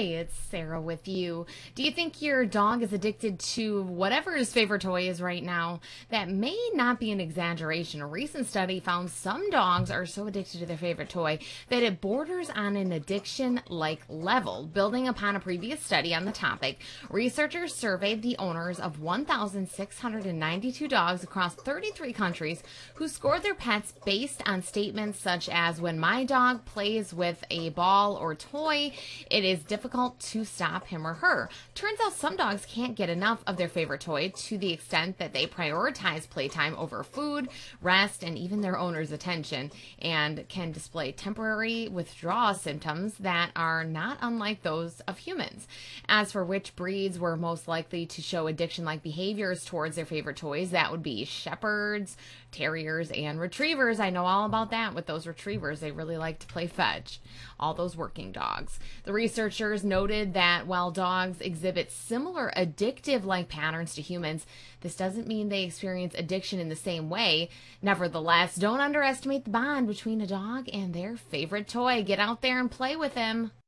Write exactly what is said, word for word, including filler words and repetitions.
It's Sarah with you. Do you think your dog is addicted to whatever his favorite toy is right now? That may not be an exaggeration. A recent study found some dogs are so addicted to their favorite toy that it borders on an addiction-like level. Building upon a previous study on the topic, researchers surveyed the owners of one thousand six hundred ninety-two dogs across thirty-three countries who scored their pets based on statements such as, "When my dog plays with a ball or toy, it is difficult to stop him or her." Turns out some dogs can't get enough of their favorite toy to the extent that they prioritize playtime over food, rest, and even their owner's attention, and can display temporary withdrawal symptoms that are not unlike those of humans. As for which breeds were most likely to show addiction-like behaviors towards their favorite toys, that would be shepherds, terriers, and retrievers. I know all about that with those retrievers. They really like to play fetch. All those working dogs. The researchers noted that while dogs exhibit similar addictive-like patterns to humans, this doesn't mean they experience addiction in the same way. Nevertheless, don't underestimate the bond between a dog and their favorite toy. Get out there and play with him.